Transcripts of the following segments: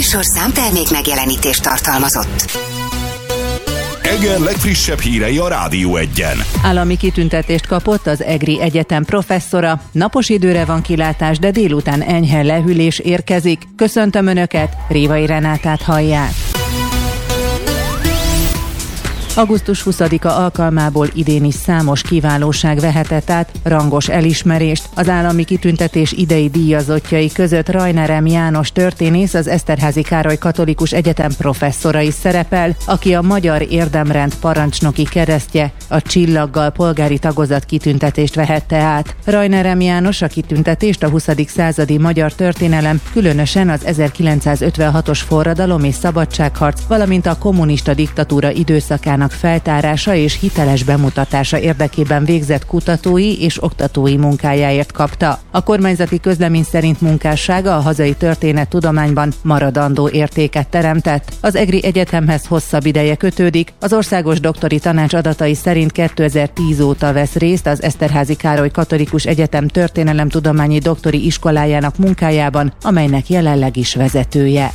műsor számtermék megjelenítést tartalmazott. Eger legfrissebb hírei a Rádió Egyen. Állami kitüntetést kapott az EGRI Egyetem professzora. Napos időre van kilátás, de délután enyhe lehűlés érkezik. Köszöntöm Önöket, Révai Renátát hallják. Augusztus 20-a alkalmából idén is számos kiválóság vehetett át rangos elismerést. Az állami kitüntetés idei díjazottjai között Rajner M. János történész, az Eszterházy Károly Katolikus Egyetem professzora is szerepel, aki a Magyar Érdemrend parancsnoki keresztje, a Csillaggal polgári tagozat kitüntetést vehette át. Rajner M. János a kitüntetést a 20. századi magyar történelem, különösen az 1956-os forradalom és szabadságharc, valamint a kommunista diktatúra időszakának feltárása és hiteles bemutatása érdekében végzett kutatói és oktatói munkájáért kapta. A kormányzati közlemény szerint munkássága a hazai történettudományban maradandó értéket teremtett. Az EGRI Egyetemhez hosszabb ideje kötődik. Az Országos Doktori Tanács adatai szerint 2010 óta vesz részt az Eszterházy Károly Katolikus Egyetem történelemtudományi doktori iskolájának munkájában, amelynek jelenleg is vezetője.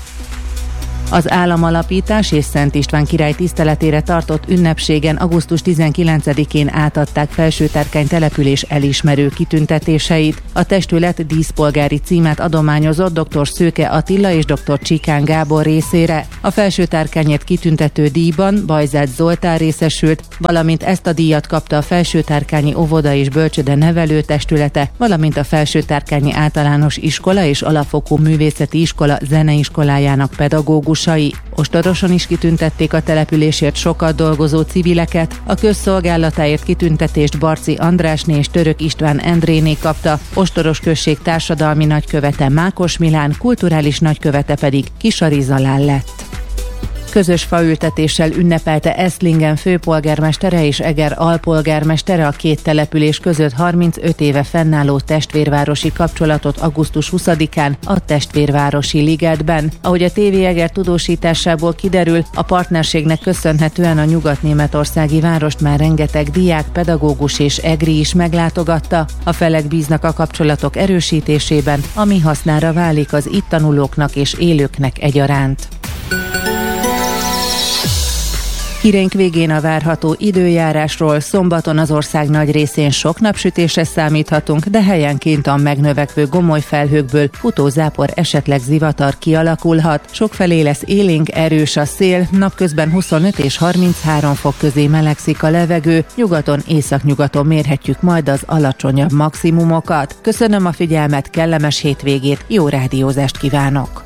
Az államalapítás és Szent István király tiszteletére tartott ünnepségen augusztus 19-én átadták Felsőtárkány település elismerő kitüntetéseit. A testület díszpolgári címet adományozott dr. Szőke Attila és dr. Csikán Gábor részére. A Felsőtárkányért kitüntető díjban Bajzát Zoltán részesült, valamint ezt a díjat kapta a Felsőtárkányi Óvoda és Bölcsőde Nevelőtestülete, valamint a Felsőtárkányi Általános Iskola és Alapfokú Művészeti Iskola zeneiskolájának pedagógus. Ostoroson is kitüntették a településért sokat dolgozó civileket. A közszolgálatáért kitüntetést Barci Andrásné és Török István Endréné kapta, Ostoros község társadalmi nagykövete Mákos Milán, kulturális nagykövete pedig Kisari Zalán lett. Közös faültetéssel ünnepelte Eszlingen főpolgármestere és Eger alpolgármestere a két település között 35 éve fennálló testvérvárosi kapcsolatot augusztus 20-án a Testvérvárosi Ligetben. Ahogy a TV Eger tudósításából kiderül, a partnerségnek köszönhetően a nyugatnémetországi várost már rengeteg diák, pedagógus és egri is meglátogatta. A felek bíznak a kapcsolatok erősítésében, ami hasznára válik az itt tanulóknak és élőknek egyaránt. Híreink végén a várható időjárásról. Szombaton az ország nagy részén sok napsütésre számíthatunk, de helyenként a megnövekvő gomoly felhőkből futózápor, esetleg zivatar kialakulhat. Sokfelé lesz élénk, erős a szél, napközben 25 és 33 fok közé melegszik a levegő, nyugaton, északnyugaton mérhetjük majd az alacsonyabb maximumokat. Köszönöm a figyelmet, kellemes hétvégét, jó rádiózást kívánok!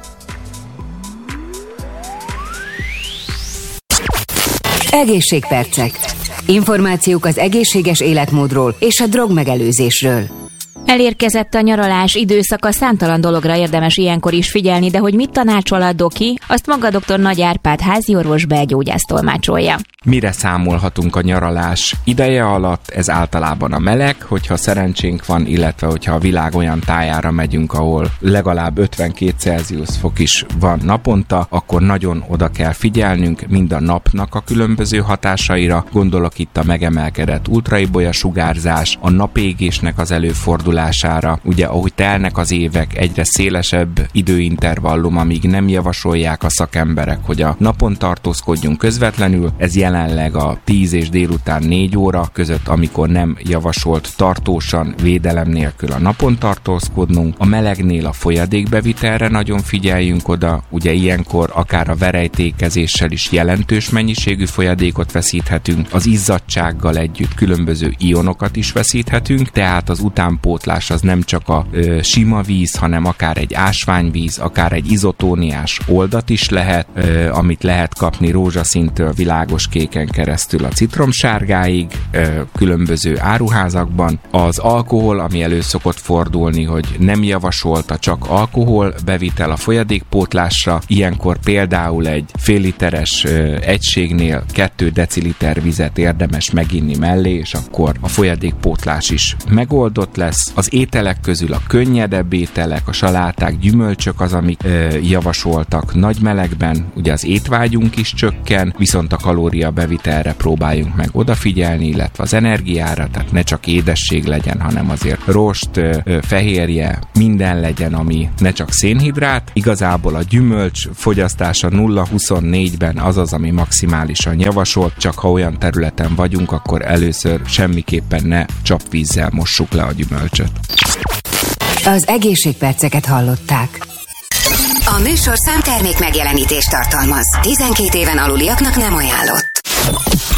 Egészségpercek. Információk az egészséges életmódról és a drogmegelőzésről. Elérkezett a nyaralás időszaka, számtalan dologra érdemes ilyenkor is figyelni, de hogy mit tanácsol a doki, azt maga dr. Nagy Árpád háziorvos belgyógyász tolmácsolja. Mire számolhatunk a nyaralás ideje alatt? Ez általában a meleg, hogyha szerencsénk van, illetve hogyha a világ olyan tájára megyünk, ahol legalább 52 Celsius fok is van naponta, akkor nagyon oda kell figyelnünk mind a napnak a különböző hatásaira, gondolok itt a megemelkedett ultraibolya sugárzás, a napégésnek az előfordulására, ugye ahogy telnek az évek, egyre szélesebb időintervallum, amíg nem javasolják a szakemberek, hogy a napon tartózkodjunk közvetlenül, ez jelenleg a 10 és délután 4 óra között, amikor nem javasolt tartósan védelem nélkül a napon tartózkodnunk. A melegnél a folyadékbevitelre nagyon figyeljünk oda, ugye ilyenkor akár a verejtékezéssel is jelentős mennyiségű folyadékot veszíthetünk, az izzadtsággal együtt különböző ionokat is veszíthetünk, tehát az utánpótlás az nem csak a sima víz, hanem akár egy ásványvíz, akár egy izotóniás oldat is lehet, amit lehet kapni rózsaszíntől világos kéken keresztül a citromsárgáig, különböző áruházakban. Az alkohol, ami elő szokott fordulni, hogy nem javasolta csak alkohol bevitel a folyadékpótlásra, ilyenkor például egy fél literes egységnél 2 deciliter vizet érdemes meginni mellé, és akkor a folyadékpótlás is megoldott lesz. Az ételek közül a könnyedebb ételek, a saláták, gyümölcsök az, amik javasoltak nagy melegben, ugye az étvágyunk is csökken, viszont a kalóriabevitelre próbáljunk meg odafigyelni, illetve az energiára, tehát ne csak édesség legyen, hanem azért rost, fehérje, minden legyen, ami ne csak szénhidrát. Igazából a gyümölcs fogyasztása 0-24-ben az, ami maximálisan javasolt, csak ha olyan területen vagyunk, akkor először semmiképpen ne csapvízzel mossuk le a gyümölcsöt. Az egészségperceket hallották. A műsorszám termék megjelenítést tartalmaz. 12 éven aluliaknak nem ajánlott.